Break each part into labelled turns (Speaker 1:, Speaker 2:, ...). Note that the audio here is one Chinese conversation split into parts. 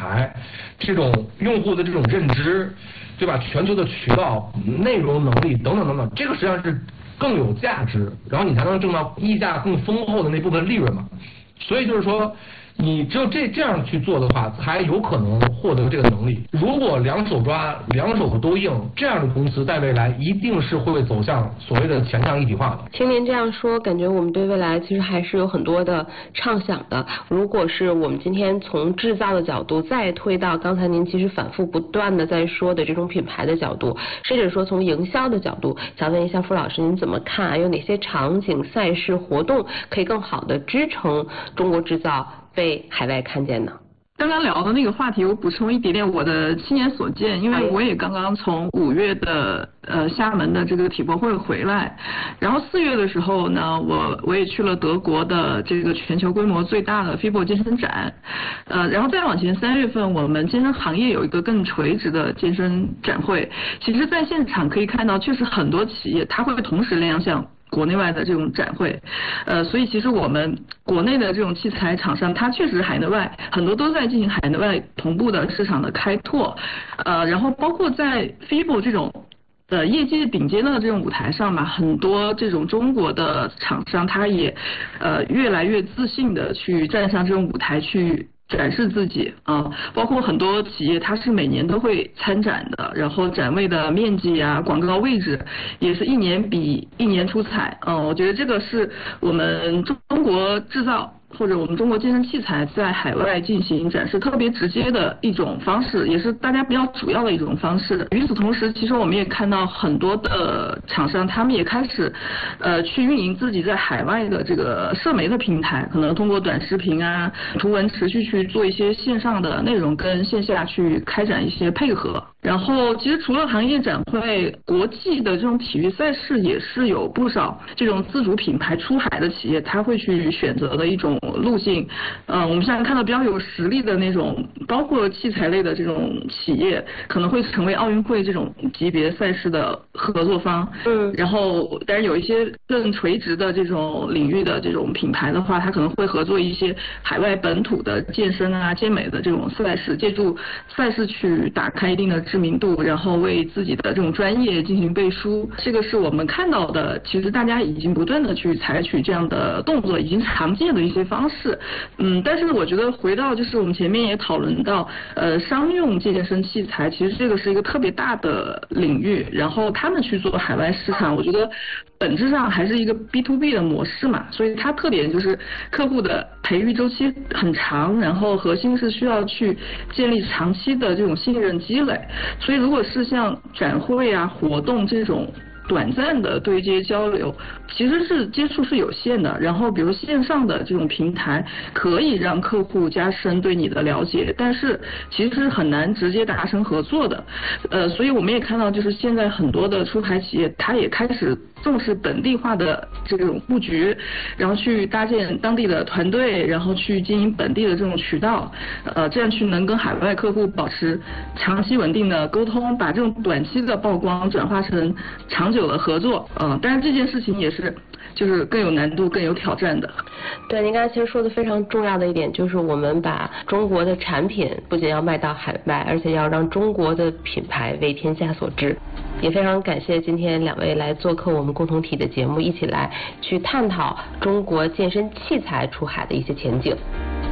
Speaker 1: 牌，这种用户的这种认知，对吧？全球的渠道、内容能力等等等等，这个实际上是更有价值，然后你才能挣到溢价更丰厚的那部分利润嘛。所以就是说，你只有这样去做的话，才有可能获得这个能力。如果两手抓，两手都硬，这样的公司在未来一定是会走向所谓的强项一体化的。
Speaker 2: 听您这样说，感觉我们对未来其实还是有很多的畅想的。如果是我们今天从制造的角度再推到刚才您其实反复不断的在说的这种品牌的角度，甚至说从营销的角度，想问一下傅老师，您怎么看？有哪些场景、赛事、活动可以更好的支撑中国制造被海外看见呢？
Speaker 3: 刚刚聊的那个话题，我补充一点点我的亲眼所见，因为我也刚刚从5月的厦门的这个体博会回来，然后4月的时候呢，我也去了德国的这个全球规模最大的 FIBO 健身展，然后再往前3月份，我们健身行业有一个更垂直的健身展会，其实在现场可以看到，确实很多企业它会同时亮相国内外的这种展会，所以其实我们国内的这种器材厂商，它确实海内外很多都在进行海内外同步的市场的开拓，然后包括在 FIBO 这种业界顶尖的这种舞台上嘛，很多这种中国的厂商，它也越来越自信的去站上这种舞台去展示自己啊，包括很多企业它是每年都会参展的，然后展位的面积啊、广告位置也是一年比一年出彩。我觉得这个是我们中国制造或者我们中国健身器材在海外进行展示特别直接的一种方式，也是大家比较主要的一种方式。与此同时，其实我们也看到很多的厂商，他们也开始去运营自己在海外的这个社媒的平台，可能通过短视频啊、图文持续去做一些线上的内容，跟线下去开展一些配合。然后其实除了行业展会，国际的这种体育赛事也是有不少这种自主品牌出海的企业，他会去选择的一种路径。我们现在看到比较有实力的那种，包括器材类的这种企业，可能会成为奥运会这种级别赛事的合作方。然后当然有一些更垂直的这种领域的这种品牌的话，它可能会合作一些海外本土的健身啊、健美的这种赛事，借助赛事去打开一定的知名度，然后为自己的这种专业进行背书。这个是我们看到的，其实大家已经不断的去采取这样的动作，已经常见的一些方式。但是我觉得回到就是我们前面也讨论到，商用健身器材，其实这个是一个特别大的领域，然后他们去做海外市场，我觉得本质上还是一个 B2B 的模式嘛，所以它特点就是客户的培育周期很长，然后核心是需要去建立长期的这种信任积累。所以如果是像展会啊、活动这种短暂的对接交流，其实是接触是有限的。然后比如线上的这种平台可以让客户加深对你的了解，但是其实是很难直接达成合作的。所以我们也看到，就是现在很多的出海企业，它也开始重视本地化的这种布局，然后去搭建当地的团队，然后去经营本地的这种渠道，这样去能跟海外客户保持长期稳定的沟通，把这种短期的曝光转化成长久的合作。但是这件事情也是就是更有难度、更有挑战的。
Speaker 2: 对，您刚才其实说的非常重要的一点，就是我们把中国的产品不仅要卖到海外，而且要让中国的品牌为天下所知。也非常感谢今天2位来做客我们共同体的节目，一起来去探讨中国健身器材出海的一些前景。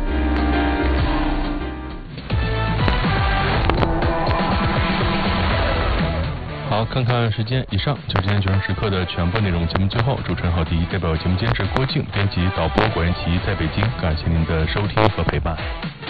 Speaker 4: 好，看看时间，以上就是今天90时刻的全部内容。节目最后，主持人郝迪代表节目监制郭靖、编辑导播果然奇在北京，感谢您的收听和陪伴。